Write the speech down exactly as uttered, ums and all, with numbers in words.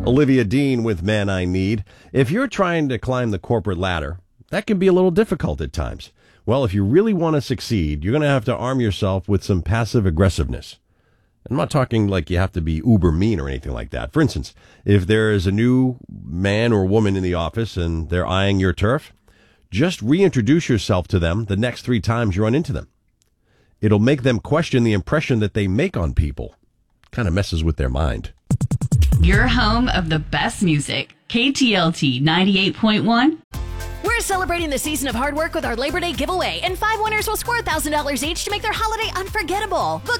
Olivia Dean with Man I Need. If you're trying to climb the corporate ladder, that can be a little difficult at times. Well, if you really want to succeed, you're going to have to arm yourself with some passive aggressiveness. I'm not talking like you have to be uber mean or anything like that. For instance, if there is a new man or woman in the office and they're eyeing your turf, just reintroduce yourself to them the next three times you run into them. It'll make them question the impression that they make on people. Kind of messes with their mind. Your home of the best music. K T L T ninety-eight point one. We're celebrating the season of hard work with our Labor Day giveaway, and five winners will score one thousand dollars each to make their holiday unforgettable. Book